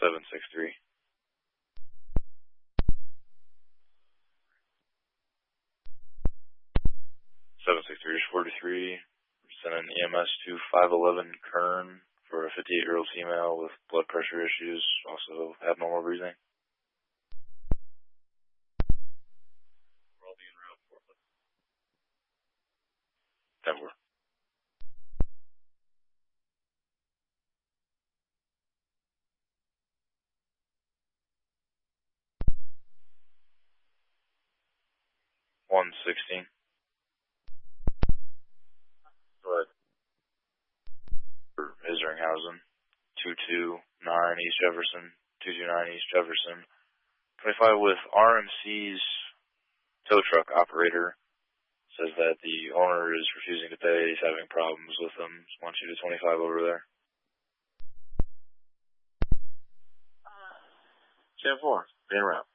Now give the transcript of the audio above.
763. 763-43. Sending EMS to 511 Kern for a 58-year-old female with blood pressure issues, also abnormal breathing. We'll be en route for 10-4. $116. Go ahead. For Isringhausen, 229 East Jefferson, 229 East Jefferson. 25 with RMC's tow truck operator. Says that the owner is refusing to pay. He's having problems with them. Wants you to 25 over there. 10-4. Be en route.